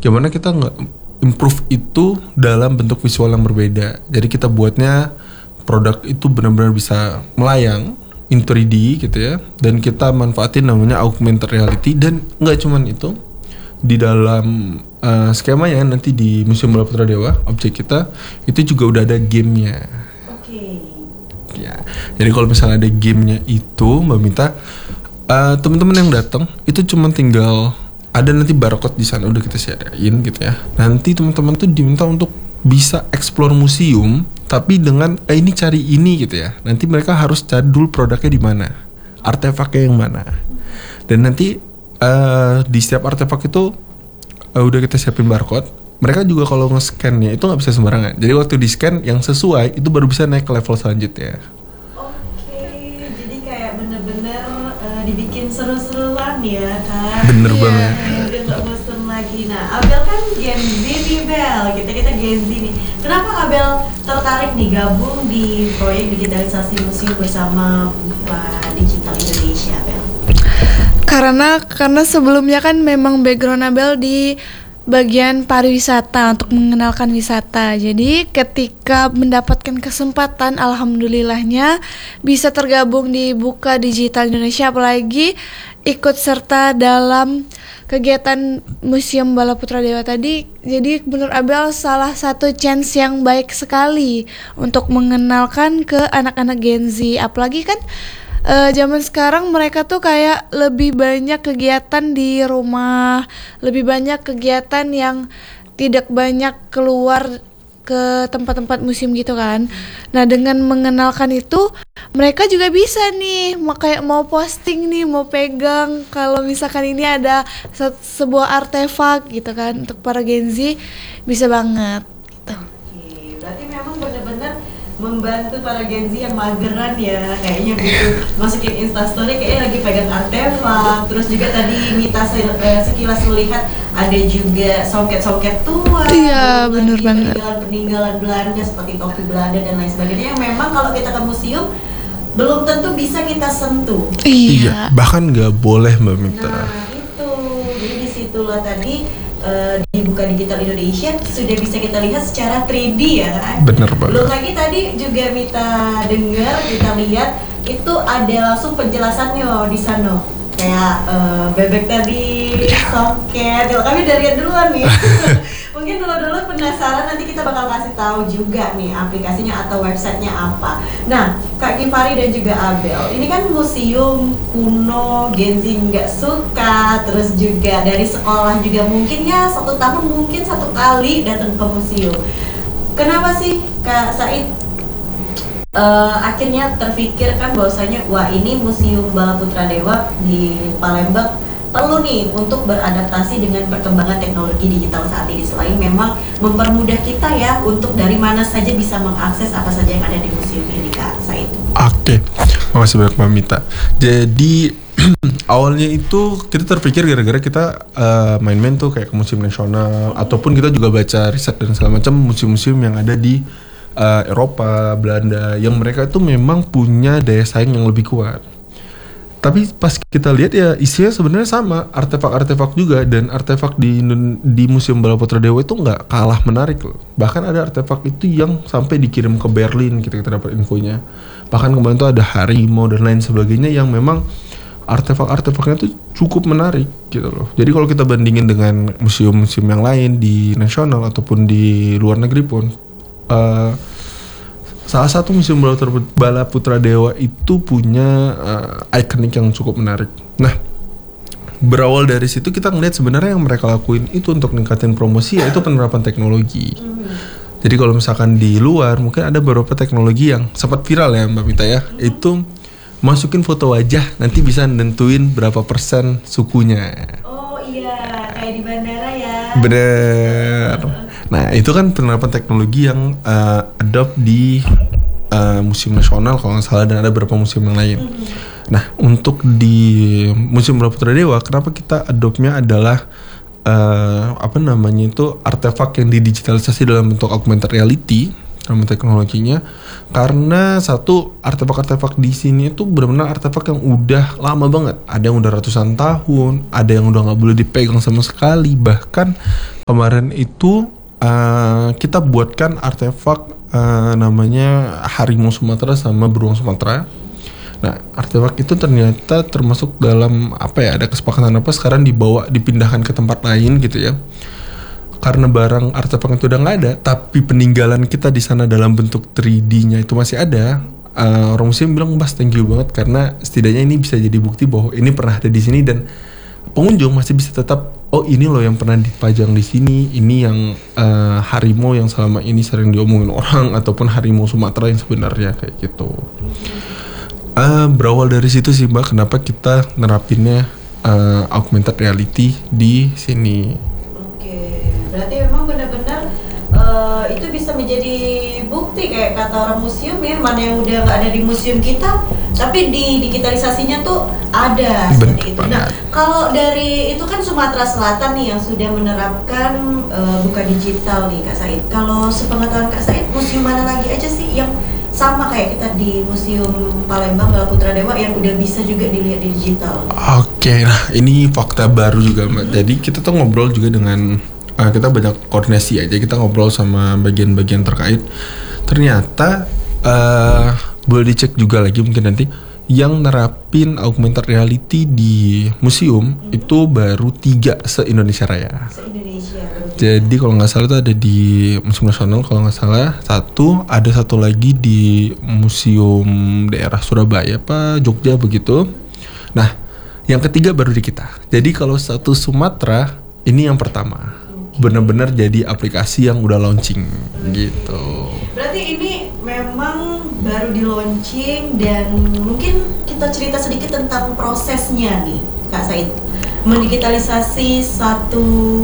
gimana kita nggak improve itu dalam bentuk visual yang berbeda. Jadi kita buatnya produk itu benar-benar bisa melayang in 3D gitu ya, dan kita manfaatin namanya augmented reality. Dan nggak cuman itu, di dalam skemanya nanti di Museum Bala Putra Dewa objek kita itu juga udah ada gamenya. Ya, jadi kalau misalnya ada gamenya itu, Mbak Mita, teman-teman yang datang itu cuma tinggal ada nanti barcode di sana udah kita sediain gitu ya. Nanti teman-teman tuh diminta untuk bisa explore museum, tapi dengan ini cari ini gitu ya. Nanti mereka harus cari dulu produknya di mana, artefaknya yang mana. Dan nanti di setiap artefak itu udah kita siapin barcode. Mereka juga kalau nge-scan-nya itu nggak bisa sembarangan. Jadi waktu di scan yang sesuai itu baru bisa naik ke level selanjutnya. Oke, jadi kayak bener-bener dibikin seru-seruan ya kan? Bener banget. Udah nggak bosen lagi. Nah, Abel kan Gen Z nih Bel, kita Gen Z nih. Kenapa Abel tertarik nih gabung di proyek digitalisasi museum bersama Digital Indonesia, Bel? Karena sebelumnya kan memang background Abel di bagian pariwisata, untuk mengenalkan wisata. Jadi ketika mendapatkan kesempatan, alhamdulillahnya bisa tergabung di Buka Digital Indonesia, apalagi ikut serta dalam kegiatan Museum Bala Putra Dewa tadi. Jadi menurut Abel salah satu chance yang baik sekali untuk mengenalkan ke anak-anak Gen Z. Apalagi kan zaman sekarang mereka tuh kayak lebih banyak kegiatan di rumah, lebih banyak kegiatan yang tidak banyak keluar ke tempat-tempat museum gitu kan. Nah, dengan mengenalkan itu mereka juga bisa nih kayak mau posting nih, mau pegang kalau misalkan ini ada sebuah artefak gitu kan. Untuk para Gen Z bisa banget gitu. Oke, berarti memang benar-benar membantu para Gen Z yang mageran ya, kayaknya gitu. Masukin Instastory kayaknya lagi pegang artefak. Terus juga tadi Mita sekilas melihat ada juga songket-songket tua. Iya, bener banget. Peninggalan Belanda seperti topi Belanda dan lain sebagainya yang memang kalau kita ke museum belum tentu bisa kita sentuh. Iya. Bahkan nggak boleh, Mbak Mita. Nah itu, jadi disitulah tadi di Buka Digital Indonesia sudah bisa kita lihat secara 3D ya kan? Bener banget. Belum lagi tadi juga Mita dengar, kita lihat itu ada langsung penjelasannya di sana. Kayak bebek tadi, songket. Kalau kami udah lihat duluan nih. Mungkin dulu penasaran, nanti kita bakal kasih tahu juga nih aplikasinya atau websitenya apa. Nah, Kak Gifari dan juga Abel, ini kan museum kuno, Gen Z nggak suka, terus juga dari sekolah juga mungkin ya 1 tahun mungkin 1 kali datang ke museum. Kenapa sih Kak Said akhirnya terfikirkan bahwasanya wah ini Museum Bala Putra Dewa di Palembang perlu nih untuk beradaptasi dengan perkembangan teknologi digital saat ini, selain memang mempermudah kita ya untuk dari mana saja bisa mengakses apa saja yang ada di museum ini, Kak Said. Oke, makasih banyak Mbak Mita. Jadi awalnya itu kita terpikir gara-gara kita main-main tuh kayak ke museum nasional, ataupun kita juga baca riset dan segala macam museum-museum yang ada di Eropa, Belanda, yang mereka itu memang punya daya saing yang lebih kuat. Tapi pas kita lihat ya isinya sebenarnya sama, artefak-artefak juga, dan artefak di Museum Bala Putra Dewa itu nggak kalah menarik loh. Bahkan ada artefak itu yang sampai dikirim ke Berlin, kita dapat infonya. Bahkan kemarin tuh ada harimau dan lain sebagainya yang memang artefak-artefaknya tuh cukup menarik gitu loh. Jadi kalau kita bandingin dengan museum-museum yang lain di nasional ataupun di luar negeri pun, salah satu Museum Bala Putra Dewa itu punya ikonik yang cukup menarik. Nah, berawal dari situ kita ngeliat sebenarnya yang mereka lakuin itu untuk ningkatin promosi, yaitu penerapan teknologi. Jadi kalau misalkan di luar mungkin ada beberapa teknologi yang sempat viral ya Mbak Mita ya, itu masukin foto wajah nanti bisa nentuin berapa persen sukunya. Oh iya, kayak di bandara ya. Bener. Nah itu kan penerapan teknologi yang adopt di museum nasional kalau nggak salah, dan ada beberapa museum yang lain. Nah untuk di Museum Bala Putra Dewa, kenapa kita adoptnya adalah artefak yang didigitalisasi dalam bentuk augmented reality, dalam teknologinya, karena satu, artefak-artefak di sini itu benar-benar artefak yang udah lama banget. Ada yang udah ratusan tahun, ada yang udah nggak boleh dipegang sama sekali. Bahkan Kemarin itu kita buatkan artefak namanya harimau Sumatera sama beruang Sumatera. Nah, artefak itu ternyata termasuk dalam ada kesepakatan sekarang dipindahkan ke tempat lain gitu ya. Karena barang artefak itu udah nggak ada, tapi peninggalan kita di sana dalam bentuk 3D-nya itu masih ada. Orang museum bilang, "Mas, thank you banget karena setidaknya ini bisa jadi bukti bahwa ini pernah ada di sini dan pengunjung masih bisa tetap, oh ini loh yang pernah dipajang di sini, ini yang harimau yang selama ini sering diomongin orang ataupun harimau Sumatera yang sebenarnya kayak gitu." Berawal dari situ sih Mbak, kenapa kita nerapinnya augmented reality di sini. Oke, berarti memang benar-benar itu bisa menjadi bukti kayak kata orang museum ya, mana yang udah nggak ada di museum kita, tapi di digitalisasinya tuh ada seperti itu. Nah, kalau dari itu kan Sumatera Selatan nih yang sudah menerapkan buka digital nih Kak Said. Kalau sepengetahuan Kak Said, museum mana lagi aja sih yang sama kayak kita di Museum Palembang Bala Putra Dewa yang udah bisa juga dilihat di digital? Oke, nah ini fakta baru juga Mbak. Jadi kita tuh ngobrol juga dengan kita banyak koordinasi aja, kita ngobrol sama bagian-bagian terkait. Ternyata boleh dicek juga lagi mungkin nanti yang nerapin augmented reality di museum itu baru 3 se-Indonesia Raya. Jadi kalau nggak salah itu ada di Museum Nasional, kalau nggak salah ada satu lagi di Museum Daerah Surabaya Jogja begitu. Nah, yang ketiga baru di kita. Jadi kalau satu Sumatera ini yang pertama, benar-benar jadi aplikasi yang udah launching gitu. Berarti ini memang baru di launching dan mungkin kita cerita sedikit tentang prosesnya nih Kak Said. Mendigitalisasi satu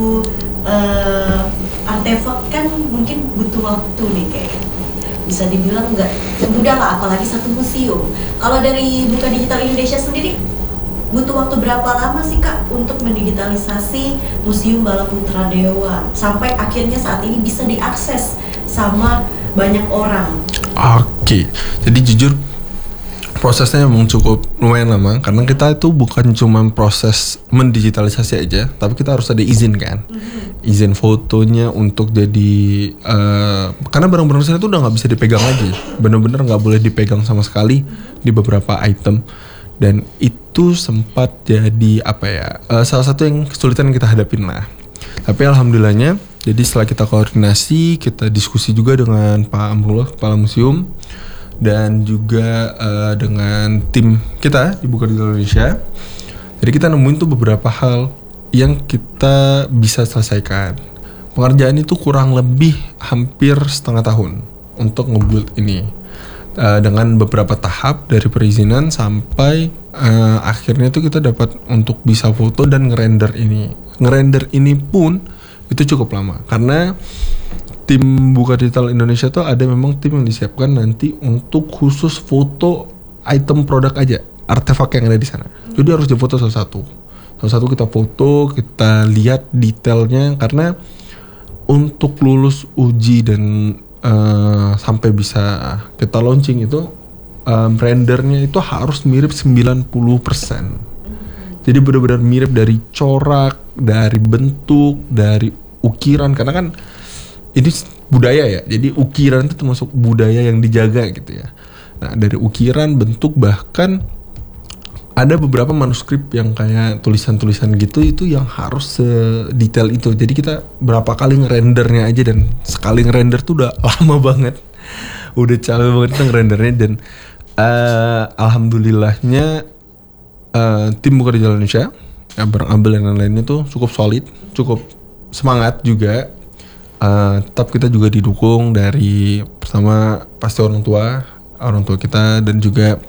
artefak kan mungkin butuh waktu nih kayak bisa dibilang nggak mudah lah, apalagi satu museum. Kalau dari Buka Digital Indonesia sendiri butuh waktu berapa lama sih Kak untuk mendigitalisasi Museum Bala Putra Dewa sampai akhirnya saat ini bisa diakses sama banyak orang? Oke, jadi jujur prosesnya memang cukup lumayan lama karena kita itu bukan cuma proses mendigitalisasi aja, tapi kita harus ada izin kan, izin fotonya untuk jadi karena barang-barang sana itu udah nggak bisa dipegang lagi, bener-bener nggak boleh dipegang sama sekali di beberapa item, dan itu sempat jadi salah satu yang kesulitan yang kita hadapin lah. Tapi alhamdulillahnya, jadi setelah kita koordinasi, kita diskusi juga dengan Pak Amrullah, Kepala Museum, dan juga dengan tim kita di Buka Digital Indonesia. Jadi kita nemuin tuh beberapa hal yang kita bisa selesaikan. Pengerjaan itu kurang lebih hampir setengah tahun untuk nge-build ini, dengan beberapa tahap dari perizinan sampai akhirnya tuh kita dapat untuk bisa foto dan ngerender ini. Ngerender ini pun itu cukup lama karena tim Buka Digital Indonesia tuh ada memang tim yang disiapkan nanti untuk khusus foto item produk aja, artefak yang ada di sana. Jadi harus difoto satu-satu kita foto, kita lihat detailnya karena untuk lulus uji dan sampai bisa kita launching itu rendernya itu harus mirip 90%. Jadi benar-benar mirip dari corak, dari bentuk, dari ukiran karena kan ini budaya ya, jadi ukiran itu termasuk budaya yang dijaga gitu ya. Nah dari ukiran, bentuk, bahkan ada beberapa manuskrip yang kayak tulisan-tulisan gitu itu yang harus sedetail itu. Jadi kita berapa kali ngerendernya aja, dan sekali ngerender tuh udah lama banget, udah capek banget kita ngerendernya. Dan alhamdulillahnya tim Buka Digital Indonesia, Bang Abel dan lain-lainnya tuh cukup solid, cukup semangat juga. Tetap kita juga didukung dari pertama pasti orang tua kita dan juga